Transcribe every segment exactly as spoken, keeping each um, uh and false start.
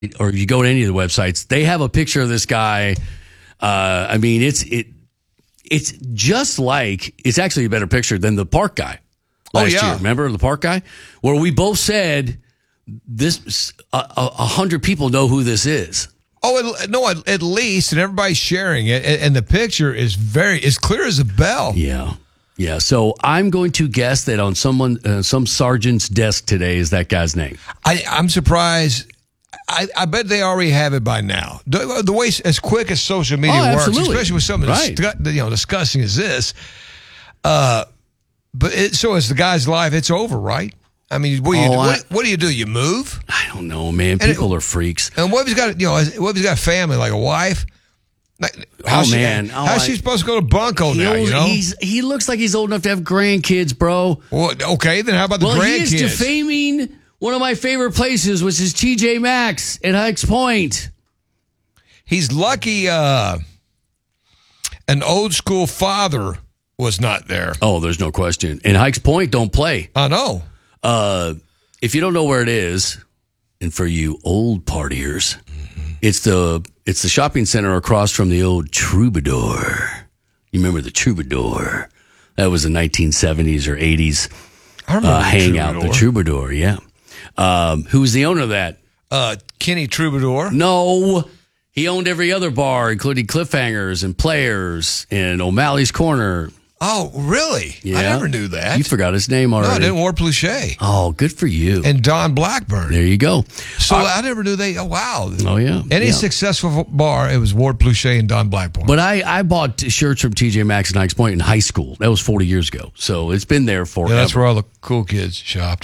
or you go to any of the websites, they have a picture of this guy. Uh, I mean, it's it it's just like, it's actually a better picture than the park guy last oh, yeah. year. Remember the park guy? Where we both said this, a, a, a hundred people know who this is. Oh, it, no, at, at least, and everybody's sharing it, and, and the picture is very, as clear as a bell. Yeah. Yeah, so I'm going to guess that on someone, uh, some sergeant's desk today is that guy's name. I, I'm surprised. I, I bet they already have it by now. The, the way as quick as social media Oh, works, absolutely. especially with something Right. as you know disgusting as this. Uh, but it, so is the guy's life. It's over, right? I mean, what do you, Oh, do? I- What, what do you do? You move? I don't know, man. And People it- are freaks. And what if he's got you know what if he's got a family like a wife? Like, how's Oh, she, man. Oh, how's I- she supposed to go to Bunko He, now? knows- You know. he's, he looks like he's old enough to have grandkids, bro. Well, okay, then how about the Well, he is grandkids? defaming one of my favorite places, which is T J Maxx at Hikes Point. He's lucky uh, an old school father was not there. Oh, there's no question. And Hikes Point don't play. I know. Uh, if you don't know where it is, and for you old partiers, mm-hmm. it's the it's the shopping center across from the old Troubadour. You remember the Troubadour? That was the nineteen seventies or eighties I remember uh, the hangout. Troubadour. The Troubadour, yeah. Um, who was the owner of that? Uh, Kenny Troubadour. No, he owned every other bar, including Cliffhangers and Players and O'Malley's Corner. Oh, really? Yeah. I never knew that. You forgot his name no, I already. didn't. Ward Pluchet Oh, good for you. and Don Blackburn. There you go. So Uh, I never knew they. Oh, wow. oh, yeah. Any yeah. successful bar, it was Ward Pluchet and Don Blackburn. But I, I bought t- shirts from T J Maxx and Hikes Point in high school. That was forty years ago. So it's been there forever. yeah, that's where all the cool kids shopped.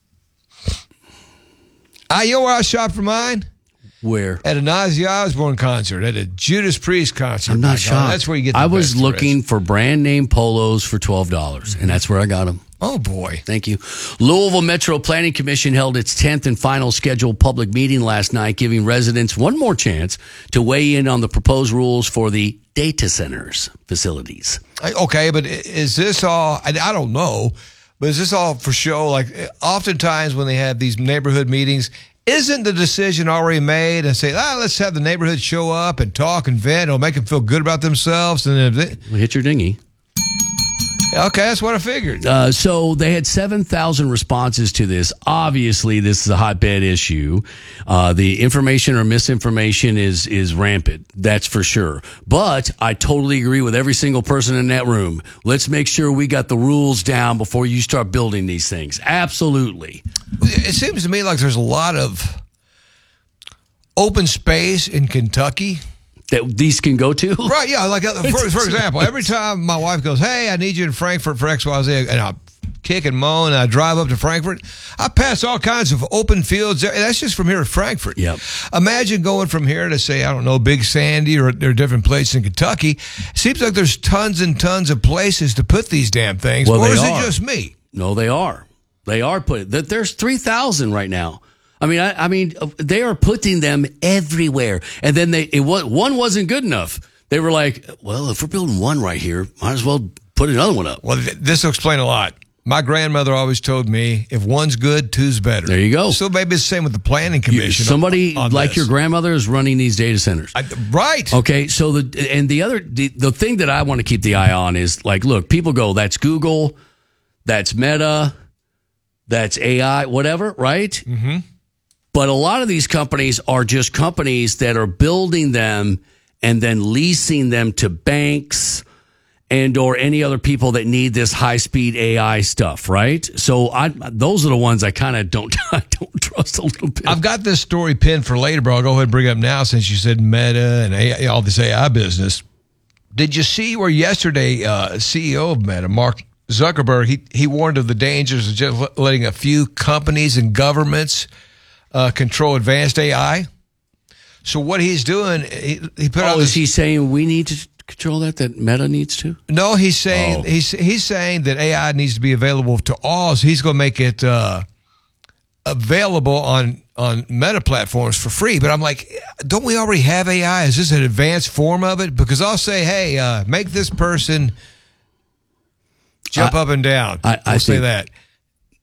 I, you know where I shopped for mine? Where? At a Ozzy Osbourne concert, at a Judas Priest concert. I'm My not God, shocked. That's where you get the I was best looking for brand name polos for twelve dollars, and that's where I got them. Oh, boy. Thank you. Louisville Metro Planning Commission held its tenth and final scheduled public meeting last night, giving residents one more chance to weigh in on the proposed rules for the data centers facilities. I- Okay, but i- is this all, I, I don't know, but is this all for show? Like, oftentimes when they have these neighborhood meetings, isn't the decision already made and say, ah, let's have the neighborhood show up and talk and vent. It'll make them feel good about themselves. And if they, Well, hit your dinghy. okay, that's what I figured. Uh, so they had seven thousand responses to this. Obviously, this is a hotbed issue. Uh, the information or misinformation is is rampant. That's for sure. But I totally agree with every single person in that room. Let's make sure we got the rules down before you start building these things. Absolutely. It seems to me like there's a lot of open space in Kentucky. That these can go to? Right, yeah. Like, uh, for, for example, every time my wife goes, hey, I need you in Frankfurt for X Y Z, and I kick and moan, and I drive up to Frankfurt, I pass all kinds of open fields there. And that's just from here to Frankfurt. Yep. Imagine going from here to, say, I don't know, Big Sandy or, or different places in Kentucky. Seems like there's tons and tons of places to put these damn things. Well, or they is are. it just me? No, they are. They are put. that There's three thousand right now. I mean, I, I mean, they are putting them everywhere. And then they, it was, one wasn't good enough. They were like, well, if we're building one right here, might as well put another one up. Well, th- this will explain a lot. My grandmother always told me, if one's good, two's better. There you go. So maybe it's the same with the planning commission. Somebody on like this. your grandmother is running these data centers. I, right. Okay, so the and the other the, the thing that I want to keep the eye on is like, look, people go, that's Google, that's Meta, that's A I, whatever, right? Mm-hmm. But a lot of these companies are just companies that are building them and then leasing them to banks and or any other people that need this high-speed A I stuff, right? So I, those are the ones I kind of don't I don't trust a little bit. I've got this story pinned for later, but I'll go ahead and bring it up now since you said Meta and A I, all this A I business. Did you see where yesterday uh, C E O of Meta, Mark Zuckerberg, he, he warned of the dangers of just letting a few companies and governments uh, control advanced A I? So what he's doing, he, he put out oh, this... is he saying we need to control that, that Meta needs to? No, he's saying Oh. he's he's saying that A I needs to be available to all. So he's going to make it uh, available on on Meta platforms for free. But I'm like, don't we already have A I? Is this an advanced form of it? Because I'll say, hey, uh, make this person jump I- up and down. I- I I'll say think- that.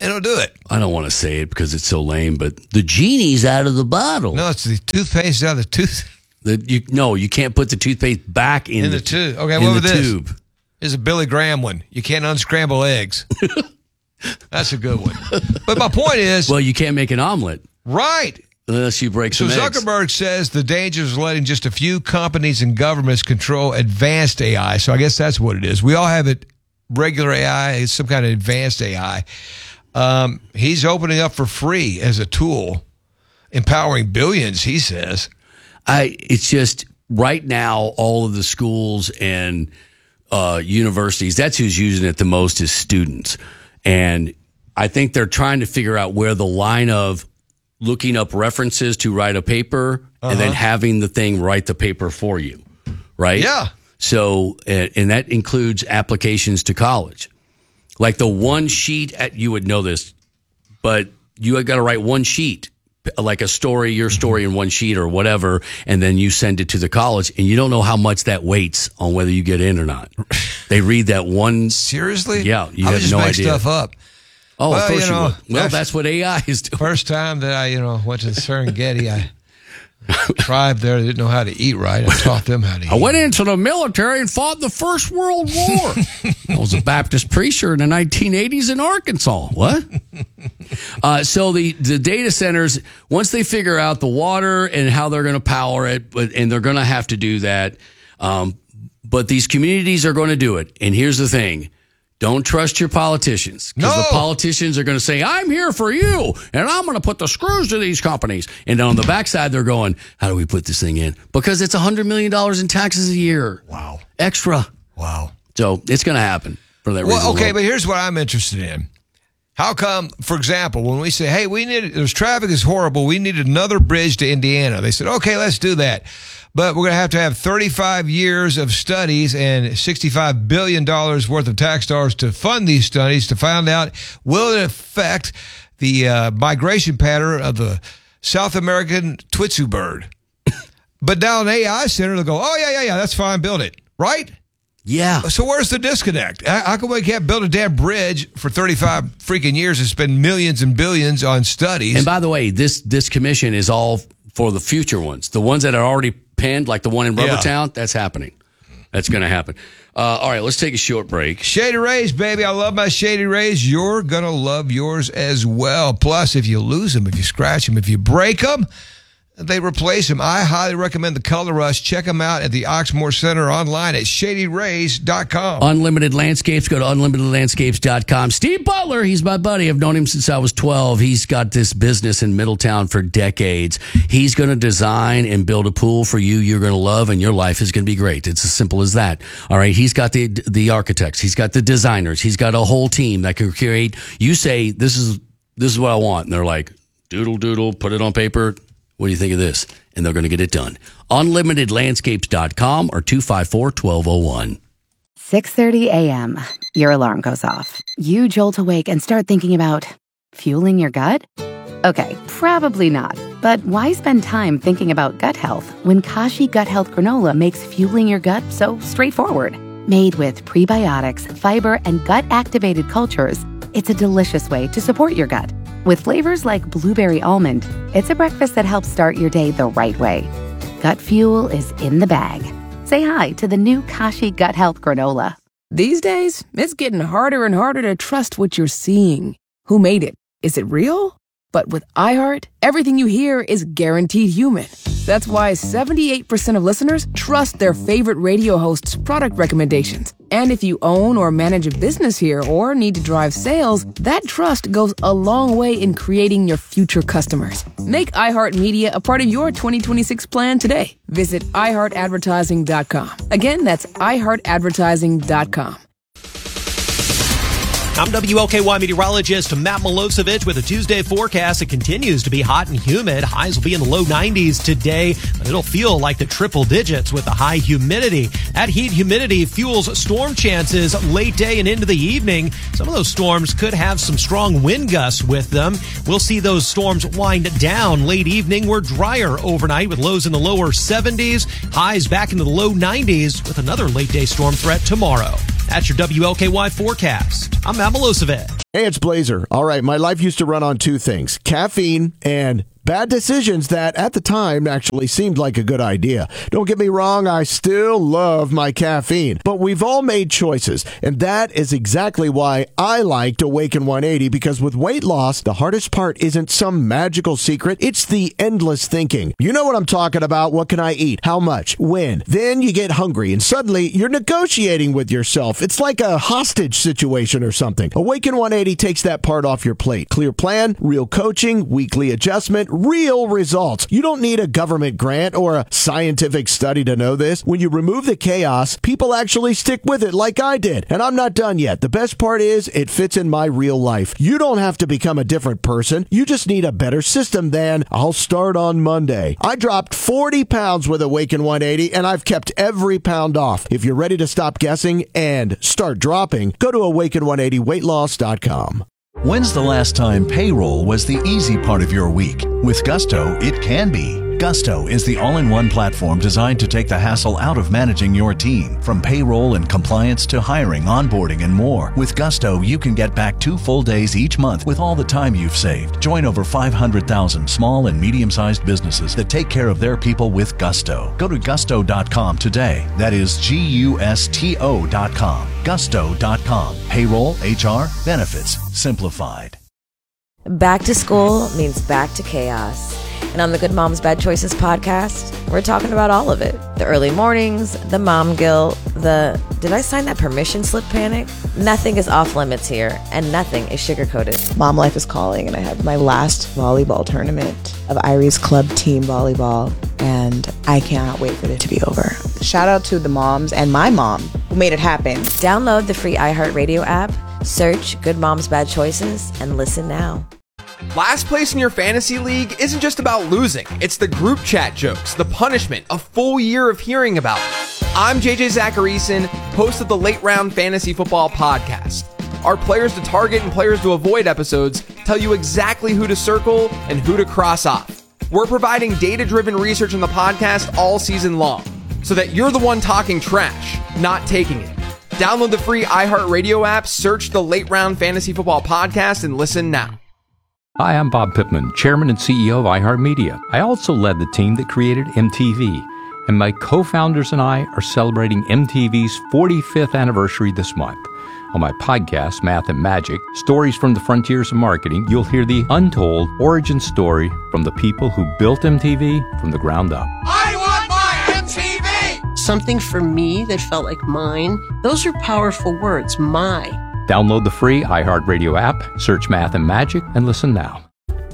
it'll do it. I don't want to say it because it's so lame, but the genie's out of the bottle. No, it's the toothpaste out of the tooth. The, you, no, you can't put the toothpaste back in, In the, the tube. Okay, in what the was this? tube. This is a Billy Graham one. You can't unscramble eggs. That's a good one. But my point is, Well, you can't make an omelet right. unless you break So some eggs. Zuckerberg says the dangers of letting just a few companies and governments control advanced A I. So I guess that's what it is. We all have it. Regular A I, it's some kind of advanced A I. Um, he's opening up for free as a tool, empowering billions, he says. I. It's just right now, all of the schools and uh, universities, that's who's using it the most is students. And I think they're trying to figure out where the line of looking up references to write a paper uh-huh. and then having the thing write the paper for you, right? Yeah. So, and, and that includes applications to college. Like the one sheet, at, you would know this, but you got to write one sheet, like a story, your story in one sheet or whatever, and then you send it to the college, and you don't know how much that weights on whether you get in or not. They read that one. Seriously? Yeah, you I have would just no make idea. stuff up. Oh, well, of course you, know, you would. Well, actually, that's what A I is doing. First time that I, you know, went to the Serengeti, I tribe there didn't know how to eat right. I taught them how to eat. I went into the military and fought in the First World War. I was a Baptist preacher in the nineteen eighties in Arkansas. What? uh, so the, the data centers, once they figure out the water and how they're going to power it, but and they're going to have to do that, um, but these communities are going to do it. And here's the thing. Don't trust your politicians because No. the politicians are going to say, I'm here for you, and I'm going to put the screws to these companies. And on the backside, they're going, how do we put this thing in? Because it's one hundred million dollars in taxes a year. Wow. Extra. Wow. So it's going to happen for that reason. Well, okay, alone. but here's what I'm interested in. How come, for example, when we say, hey, we need, there's traffic is horrible, we need another bridge to Indiana. They said, okay, let's do that. But we're going to have to have thirty-five years of studies and sixty-five billion dollars worth of tax dollars to fund these studies to find out, will it affect the uh, migration pattern of the South American Twitsu bird? But now an A I center, they'll go, oh, yeah, yeah, yeah, that's fine, build it. Right? Yeah. So where's the disconnect? How come we can't build a damn bridge for thirty-five freaking years and spend millions and billions on studies? And by the way, this this commission is all for the future ones. The ones that are already pinned, like the one in Rubbertown, yeah. that's happening. That's going to happen. Uh, all right, let's take a short break. Shady Rays, baby. I love my Shady Rays. You're going to love yours as well. Plus, if you lose them, if you scratch them, if you break them, they replace them. I highly recommend the Color Rush. Check them out at the Oxmoor Center online at shady rays dot com. Unlimited Landscapes. Go to unlimited landscapes dot com. Steve Butler, he's my buddy. I've known him since I was twelve. He's got this business in Middletown for decades. He's going to design and build a pool for you you're going to love, and your life is going to be great. It's as simple as that. All right. He's got the the architects. He's got the designers. He's got a whole team that can create. You say, this is this is what I want. And they're like, doodle, doodle, put it on paper. What do you think of this? And they're going to get it done. unlimited landscapes dot com or two five four, one two zero one. six thirty a.m. Your alarm goes off. You jolt awake and start thinking about fueling your gut? Okay, probably not. But why spend time thinking about gut health when Kashi Gut Health Granola makes fueling your gut so straightforward? Made with prebiotics, fiber, and gut-activated cultures, it's a delicious way to support your gut. With flavors like blueberry almond, it's a breakfast that helps start your day the right way. Gut fuel is in the bag. Say hi to the new Kashi Gut Health Granola. These days, it's getting harder and harder to trust what you're seeing. Who made it? Is it real? But with iHeart, everything you hear is guaranteed human. That's why seventy-eight percent of listeners trust their favorite radio host's product recommendations. And if you own or manage a business here or need to drive sales, that trust goes a long way in creating your future customers. Make iHeartMedia a part of your twenty twenty-six plan today. Visit i heart advertising dot com. Again, that's i heart advertising dot com. I'm W L K Y meteorologist Matt Milosevic with a Tuesday forecast. It continues to be hot and humid. Highs will be in the low nineties today, but it'll feel like the triple digits with the high humidity. That heat humidity fuels storm chances late day and into the evening. Some of those storms could have some strong wind gusts with them. We'll see those storms wind down late evening. We're drier overnight with lows in the lower seventies, highs back into the low nineties with another late day storm threat tomorrow. That's your W L K Y forecast. I'm Matt Milosevic. Hey, it's Blazer. All right, my life used to run on two things, caffeine and bad decisions that, at the time, actually seemed like a good idea. Don't get me wrong, I still love my caffeine. But we've all made choices, and that is exactly why I liked Awaken one eighty, because with weight loss, the hardest part isn't some magical secret, it's the endless thinking. You know what I'm talking about. What can I eat? How much? When? Then you get hungry, and suddenly you're negotiating with yourself. It's like a hostage situation or something. Awaken one eighty takes that part off your plate. Clear plan, real coaching, weekly adjustment, real results. You don't need a government grant or a scientific study to know this. When you remove the chaos, people actually stick with it like I did. And I'm not done yet. The best part is it fits in my real life. You don't have to become a different person. You just need a better system than I'll start on Monday. I dropped forty pounds with Awaken one eighty, and I've kept every pound off. If you're ready to stop guessing and start dropping, go to awaken one eighty weight loss dot com. When's the last time payroll was the easy part of your week? With Gusto, it can be. Gusto is the all-in-one platform designed to take the hassle out of managing your team. From payroll and compliance to hiring, onboarding, and more. With Gusto, you can get back two full days each month with all the time you've saved. Join over five hundred thousand small and medium-sized businesses that take care of their people with Gusto. Go to gusto dot com today. That is G U S T O dot com. gusto dot com. Payroll, H R, benefits, simplified. Back to school means back to chaos. And on the Good Moms Bad Choices podcast, we're talking about all of it. The early mornings, the mom guilt, the did I sign that permission slip panic? Nothing is off limits here, and nothing is sugar-coated. Mom life is calling, and I have my last volleyball tournament of Irie's club team volleyball, and I cannot wait for it to be over. Shout out to the moms and my mom who made it happen. Download the free iHeartRadio app, search Good Moms Bad Choices, and listen now. Last place in your fantasy league isn't just about losing. It's the group chat jokes, the punishment, a full year of hearing about it. I'm J J Zacharyson, host of the Late Round Fantasy Football Podcast. Our players to target and players to avoid episodes tell you exactly who to circle and who to cross off. We're providing data-driven research on the podcast all season long, so that you're the one talking trash, not taking it. Download the free iHeartRadio app, search the Late Round Fantasy Football Podcast, and listen now. Hi, I'm Bob Pittman, Chairman and C E O of iHeartMedia. I also led the team that created M T V, and my co-founders and I are celebrating M T V's forty-fifth anniversary this month. On my podcast, Math and Magic, Stories from the Frontiers of Marketing, you'll hear the untold origin story from the people who built M T V from the ground up. I want my M T V! Something for me that felt like mine. Those are powerful words, my. Download the free iHeartRadio app, search Math and Magic, and listen now.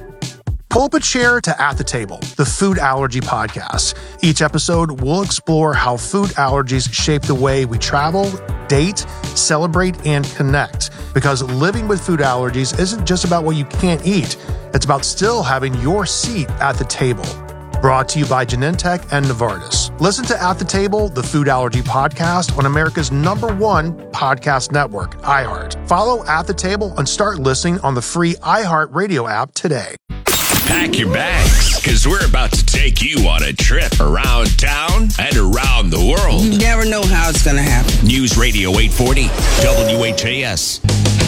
Pull up a chair to At the Table, the food allergy podcast. Each episode, we'll explore how food allergies shape the way we travel, date, celebrate, and connect. Because living with food allergies isn't just about what you can't eat. It's about still having your seat at the table. Brought to you by Genentech and Novartis. Listen to At the Table, the food allergy podcast on America's number one podcast network, iHeart. Follow At the Table and start listening on the free iHeartRadio app today. Pack your bags, because we're about to take you on a trip around town and around the world. You never know how it's going to happen. News Radio eight forty, W H A S.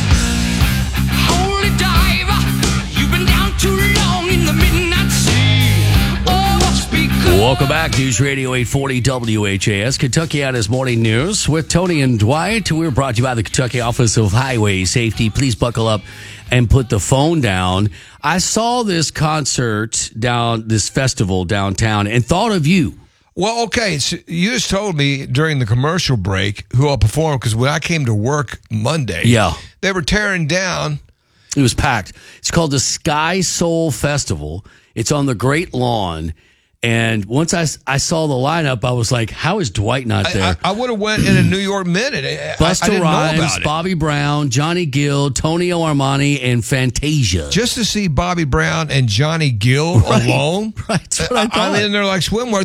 Holy diver, you've been down too long in the midnight sea. Welcome back. News Radio eight forty W H A S, Kentucky Out His Morning News with Tony and Dwight. We're brought to you by the Kentucky Office of Highway Safety. Please buckle up and put the phone down. I saw this concert down, this festival downtown, and thought of you. Well, okay, so you just told me during the commercial break who I'll perform, because when I came to work Monday, yeah, they were tearing down. It was packed. It's called the Sky Soul Festival. It's on the Great Lawn. And once I, I saw the lineup, I was like, how is Dwight not there? I, I, I would have went in a New York minute. Busta I, I didn't Rhymes, know about it. Bobby Brown, Johnny Gill, Tonio Armani, and Fantasia. Just to see Bobby Brown and Johnny Gill right, alone. Right, that's what I thought. I'm in there like swimwear.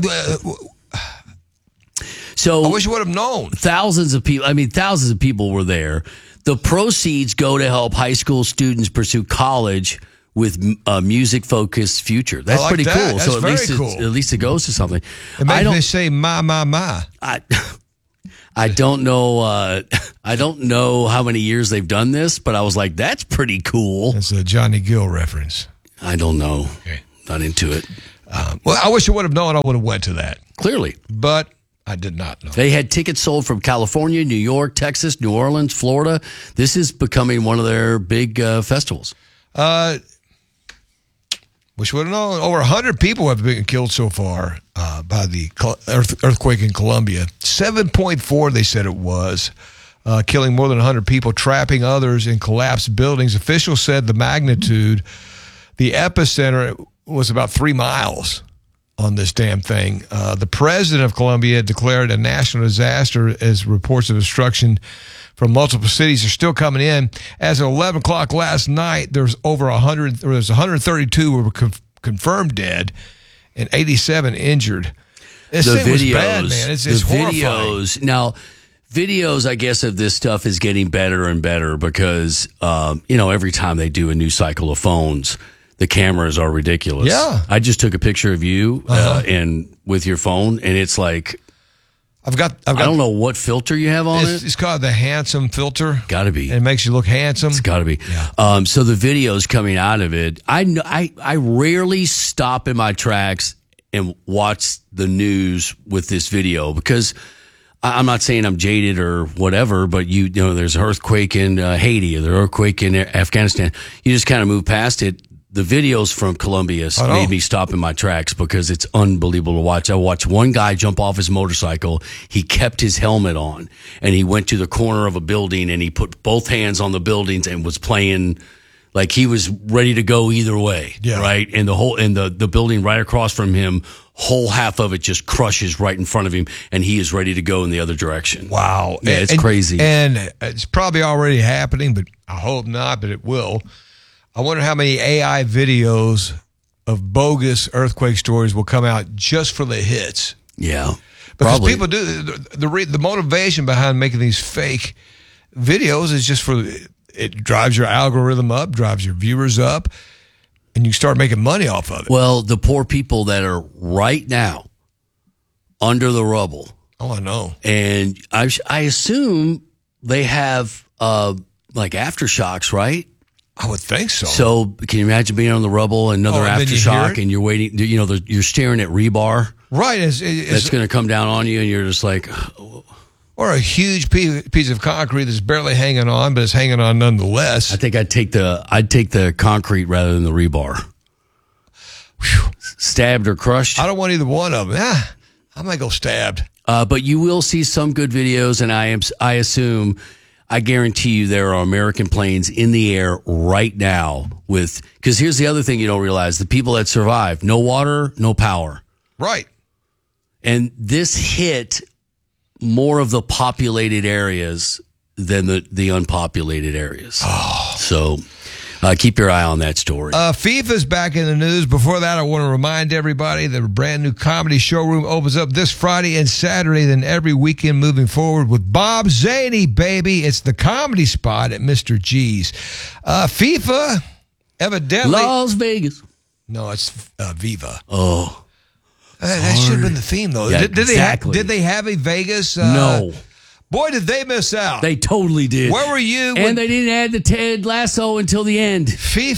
So I wish I would have known. Thousands of people, I mean, thousands of people were there. The proceeds go to help high school students pursue college with a music-focused future. That's like pretty that. cool. That's so at very least cool. It, at least it goes to something. It makes I don't, me say, my, my, my. I, I don't know. Uh, I don't know how many years they've done this, but I was like, "That's pretty cool." That's a Johnny Gill reference. I don't know. Okay. Not into it. Um, well, I wish I would have known. I would have went to that. Clearly, but I did not know. They had tickets sold from California, New York, Texas, New Orleans, Florida. This is becoming one of their big uh, festivals. Uh, wish I would have known. Over one hundred people have been killed so far uh, by the earth, earthquake in Colombia. seven point four, they said it was, uh, killing more than one hundred people, trapping others in collapsed buildings. Officials said the magnitude, the epicenter was about three miles on this damn thing. Uh, the president of Colombia declared a national disaster as reports of destruction from multiple cities are still coming in. As of eleven o'clock last night, there's over one hundred, or there's one hundred thirty-two who were conf- confirmed dead and eighty-seven injured. This the thing videos, was bad, man. It's, it's the horrifying. videos. Now, videos, I guess, of this stuff is getting better and better because, um, you know, every time they do a new cycle of phones, the cameras are ridiculous. Yeah. I just took a picture of you Uh-huh. uh, and with your phone, and it's like, I've got, I've got, I don't know what filter you have on it's, it. it's called the handsome filter. Got to be. It makes you look handsome. It's got to be. Yeah. Um, so the videos coming out of it, I, kn- I I rarely stop in my tracks and watch the news with this video because I- I'm not saying I'm jaded or whatever, but you, you know, there's an earthquake in uh, Haiti or the earthquake in Afghanistan. You just kind of move past it. The videos from Colombia I know. made me stop in my tracks because it's unbelievable to watch. I watched one guy jump off his motorcycle. He kept his helmet on and he went to the corner of a building and he put both hands on the buildings and was playing like he was ready to go either way. Yeah. Right. And the whole, and the, the building right across from him, whole half of it just crushes right in front of him and he is ready to go in the other direction. Wow. Yeah, it's and, crazy. And it's probably already happening, but I hope not, but it will. I wonder how many A I videos of bogus earthquake stories will come out just for the hits. Yeah. Because probably. people do, the, the, the motivation behind making these fake videos is just for, it drives your algorithm up, drives your viewers up, and you start making money off of it. Well, the poor people that are right now under the rubble. Oh, I know. And I, I assume they have uh, like aftershocks, right? I would think so. So can you imagine being on the rubble, another Oh, and then you hear aftershock, it? and you're waiting, you know, you're staring at rebar Right. It's, it's, that's going to come down on you, and you're just like, or a huge piece, piece of concrete that's barely hanging on, but it's hanging on nonetheless. I think I'd take the I'd take the concrete rather than the rebar. Whew. Stabbed or crushed. I don't want either one of them. Ah, I might go stabbed. Uh, but you will see some good videos, and I am I assume, I guarantee you there are American planes in the air right now with, because here's the other thing you don't realize, the people that survived, no water, no power. Right. And this hit more of the populated areas than the, the unpopulated areas. Oh. So uh, keep your eye on that story. Uh, FIFA's back in the news. Before that, I want to remind everybody that a brand new comedy showroom opens up this Friday and Saturday, then every weekend moving forward with Bob Zaney, baby. It's the Comedy Spot at Mister G's. Uh, FIFA, evidently. Las Vegas. No, it's uh, Viva. Oh. Uh, that should have been the theme, though. Yeah, did, did, exactly. they ha- did they have a Vegas? Uh, No. Boy, did they miss out. They totally did. Where were you? when- And they didn't add the Ted Lasso until the end.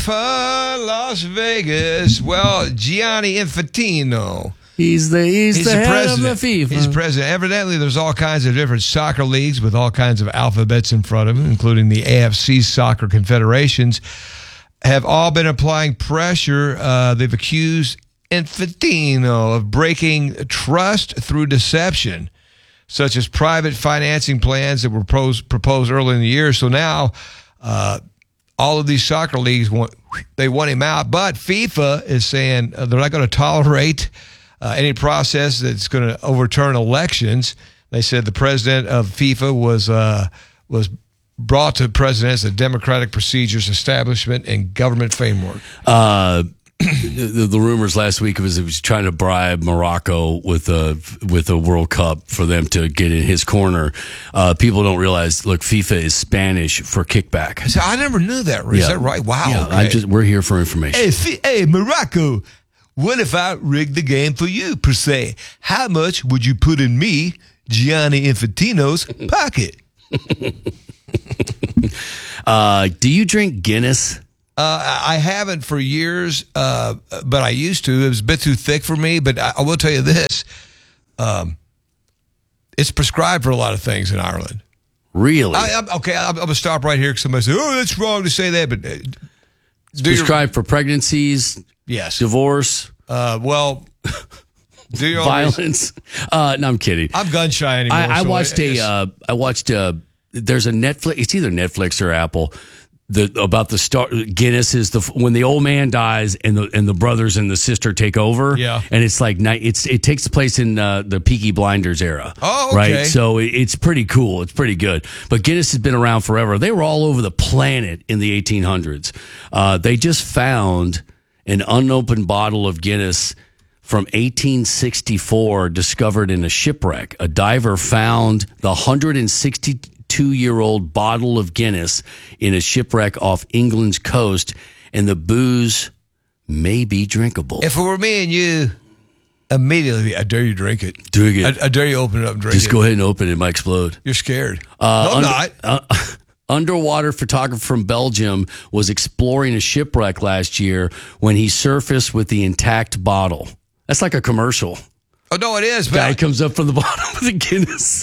FIFA Las Vegas. Well, Gianni Infantino. He's the he's, the, head president. of the FIFA. He's president. Evidently, there's all kinds of different soccer leagues with all kinds of alphabets in front of him, including the A F C Soccer Confederations, have all been applying pressure. Uh, they've accused Infantino of breaking trust through deception, such as private financing plans that were proposed, proposed early in the year. So now uh, all of these soccer leagues, want they want him out. But FIFA is saying uh, they're not going to tolerate uh, any process that's going to overturn elections. They said the president of FIFA was uh, was brought to president as a democratic procedures establishment and government framework. Uh, the, the rumors last week was he was trying to bribe Morocco with a with a World Cup for them to get in his corner. Uh, people don't realize. Look, FIFA is Spanish for kickback. So I never knew that. Is Yeah. that right? Wow. Yeah, okay. I just we're here for information. Hey, fi- hey, Morocco, what if I rigged the game for you, per se? How much would you put in me Gianni Infantino's pocket. uh, do you drink Guinness? Uh, I haven't for years, uh, but I used to. It was a bit too thick for me, but I, I will tell you this. Um, it's prescribed for a lot of things in Ireland. Really? I, I'm, okay, I'm, I'm going to stop right here because somebody says, oh, that's wrong to say that. But uh, It's prescribed for pregnancies, yes, divorce, uh, well, do you violence. Uh, no, I'm kidding. I'm gun shy anymore. I, I so watched a. Uh, I watched a. There's a Netflix. It's either Netflix or Apple. The about the star Guinness is the when the old man dies and the and the brothers and the sister take over. Yeah, and it's like night. It's it takes place in uh, the Peaky Blinders era. Oh, okay. Right. So it, it's pretty cool. It's pretty good. But Guinness has been around forever. They were all over the planet in the eighteen hundreds. Uh, they just found an unopened bottle of Guinness from eighteen sixty-four discovered in a shipwreck. A diver found the one hundred sixty-two-year-old bottle of Guinness in a shipwreck off England's coast, and the booze may be drinkable. If it were me and you, immediately, I dare you drink it. Drink it. I, I dare you open it up and drink Just it. go ahead and open it. It might explode. You're scared. Uh, no, I'm under, not. Uh, underwater photographer from Belgium was exploring a shipwreck last year when he surfaced with the intact bottle. That's like a commercial. Oh, no, it is. But Guy I, comes up from the bottom of the Guinness.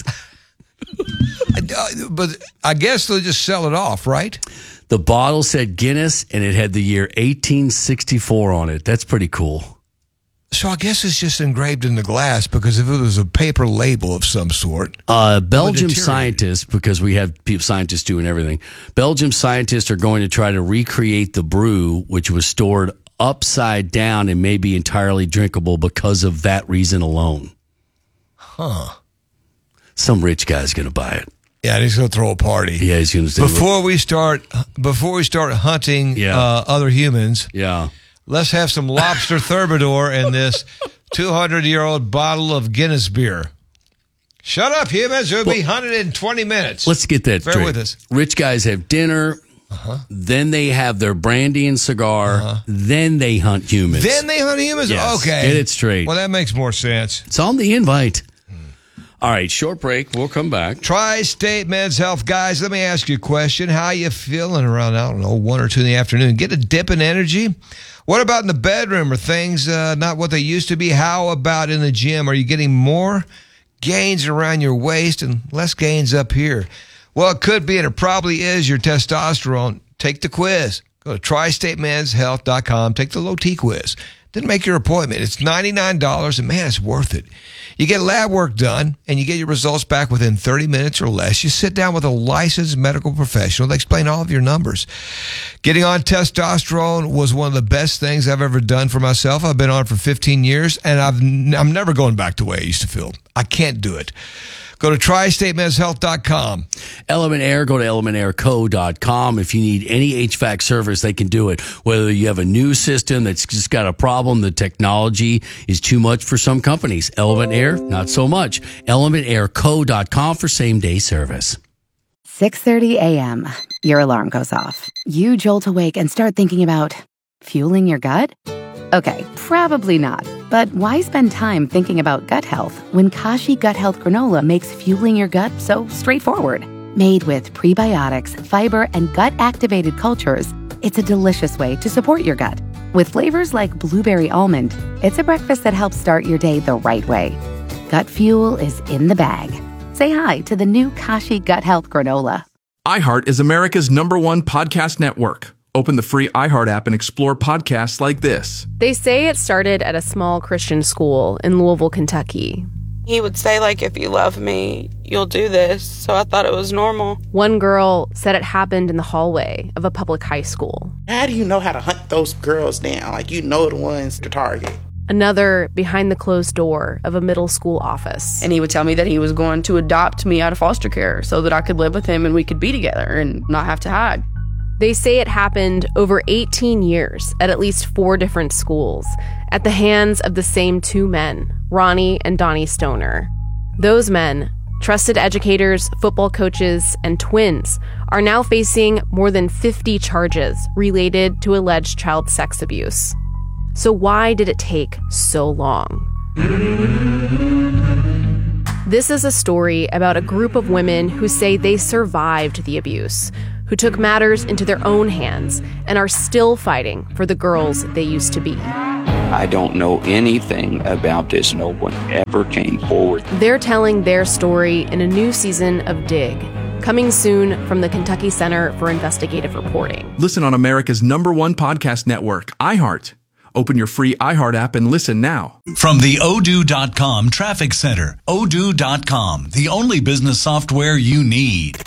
uh, but I guess they'll just sell it off, right? The bottle said Guinness, and it had the year eighteen sixty-four on it. That's pretty cool. So I guess it's just engraved in the glass, because if it was a paper label of some sort. Uh, Belgium scientists, because we have people, scientists doing everything, Belgium scientists are going to try to recreate the brew, which was stored upside down and may be entirely drinkable because of that reason alone. Huh. Some rich guy's going to buy it. Yeah, and he's going to throw a party. Yeah, he's going to. Before we start, before we start hunting Yeah. uh, other humans, Yeah. let's have some lobster thermidor in this two hundred year old bottle of Guinness beer. Shut up, humans. It'll be one hundred twenty minutes. Let's get that Bear straight. with us. Rich guys have dinner. Uh-huh. Then they have their brandy and cigar. Uh-huh. Then they hunt humans. Then they hunt humans? Yes. Okay. Get it straight. Well, that makes more sense. It's on the invite. All right, short break. We'll come back. Tri-State Men's Health, guys. Let me ask you a question. How you feeling around, I don't know, one or two in the afternoon? Get a dip in energy? What about in the bedroom? Are things uh, not what they used to be? How about in the gym? Are you getting more gains around your waist and less gains up here? Well, it could be, and it probably is, your testosterone. Take the quiz. Go to tri state men's health dot com. Take the low T quiz. Then make your appointment. It's ninety-nine dollars, and man, it's worth it. You get lab work done, and you get your results back within thirty minutes or less. You sit down with a licensed medical professional. They explain all of your numbers. Getting on testosterone was one of the best things I've ever done for myself. I've been on for fifteen years, and I've, I'm never going back to the way I used to feel. I can't do it. Go to tri state men's health dot com. Element Air, go to element air co dot com. If you need any H V A C service, they can do it. Whether you have a new system that's just got a problem, the technology is too much for some companies. Element Air, not so much. element air co dot com for same-day service. six thirty a.m. Your alarm goes off. You jolt awake and start thinking about fueling your gut? Okay, probably not. But why spend time thinking about gut health when Kashi Gut Health Granola makes fueling your gut so straightforward? Made with prebiotics, fiber, and gut-activated cultures, it's a delicious way to support your gut. With flavors like blueberry almond, it's a breakfast that helps start your day the right way. Gut fuel is in the bag. Say hi to the new Kashi Gut Health Granola. iHeart is America's number one podcast network. Open the free iHeart app and explore podcasts like this. They say it started at a small Christian school in Louisville, Kentucky. He would say, like, if you love me, you'll do this. So I thought it was normal. One girl said it happened in the hallway of a public high school. How do you know how to hunt those girls down? Like, you know the ones to target. Another behind the closed door of a middle school office. And he would tell me that he was going to adopt me out of foster care so that I could live with him and we could be together and not have to hide. They say it happened over eighteen years at at least four different schools at the hands of the same two men, Ronnie and Donnie Stoner. Those men, trusted educators, football coaches, and twins, are now facing more than fifty charges related to alleged child sex abuse. So why did it take so long? This is a story about a group of women who say they survived the abuse, who took matters into their own hands and are still fighting for the girls they used to be. I don't know anything about this. No one ever came forward. They're telling their story in a new season of Dig, coming soon from the Kentucky Center for Investigative Reporting. Listen on America's number one podcast network, iHeart. Open your free iHeart app and listen now. From the odoo dot com Traffic Center, odoo dot com, the only business software you need.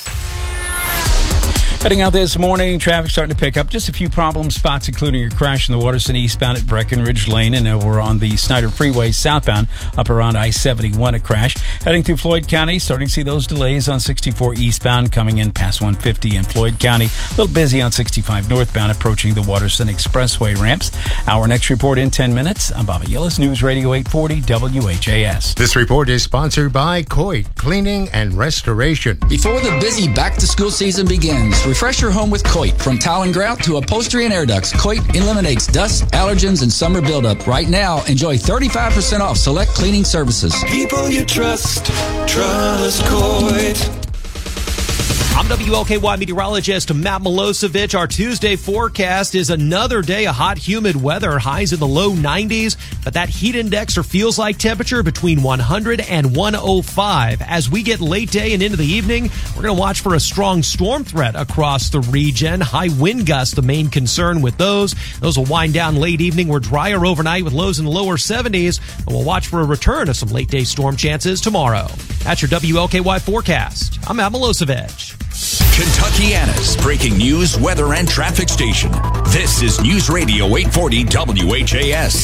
Heading out this morning, traffic starting to pick up. Just a few problem spots, including a crash in the Waterston eastbound at Breckenridge Lane, and over on the Snyder Freeway southbound up around I seventy-one, a crash. Heading through Floyd County, starting to see those delays on sixty-four eastbound coming in past one fifty in Floyd County. A little busy on sixty-five northbound approaching the Waterston Expressway ramps. Our next report in ten minutes. I'm Bobby Yillis, News Radio eight forty W H A S. This report is sponsored by Coit Cleaning and Restoration. Before the busy back-to-school season begins, refresh your home with Coit. From towel and grout to upholstery and air ducts, Coit eliminates dust, allergens, and summer buildup. Right now, enjoy thirty-five percent off select cleaning services. People you trust, trust Coit. I'm W L K Y meteorologist Matt Milosevic. Our Tuesday forecast is another day of hot, humid weather, highs in the low nineties, but that heat index or feels like temperature between one hundred and one oh five. As we get late day and into the evening, we're going to watch for a strong storm threat across the region. High wind gusts, the main concern with those. Those will wind down late evening. We're drier overnight with lows in the lower seventies, and we'll watch for a return of some late day storm chances tomorrow. That's your W L K Y forecast. I'm Matt Milosevic. Kentuckiana's breaking news, weather, and traffic station. This is News Radio eight forty W H A S.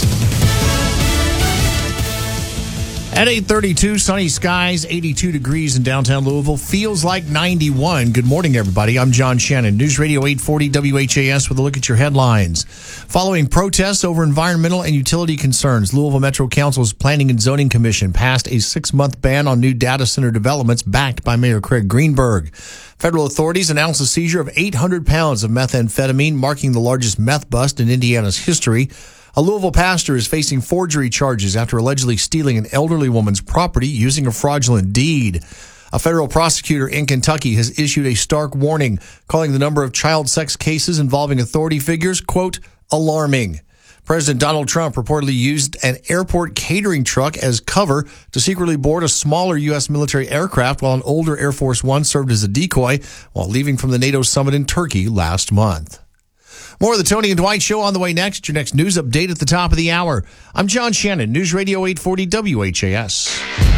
At eight thirty-two, sunny skies, eighty-two degrees in downtown Louisville. Feels like ninety-one. Good morning, everybody. I'm John Shannon. News Radio eight forty W H A S with a look at your headlines. Following protests over environmental and utility concerns, Louisville Metro Council's Planning and Zoning Commission passed a six-month ban on new data center developments backed by Mayor Craig Greenberg. Federal authorities announced a seizure of eight hundred pounds of methamphetamine, marking the largest meth bust in Indiana's history. A Louisville pastor is facing forgery charges after allegedly stealing an elderly woman's property using a fraudulent deed. A federal prosecutor in Kentucky has issued a stark warning, calling the number of child sex cases involving authority figures, quote, alarming. President Donald Trump reportedly used an airport catering truck as cover to secretly board a smaller U S military aircraft while an older Air Force One served as a decoy while leaving from the NATO summit in Turkey last month. More of the Tony and Dwight Show on the way next. Your next news update at the top of the hour. I'm John Shannon, News Radio eight forty W H A S.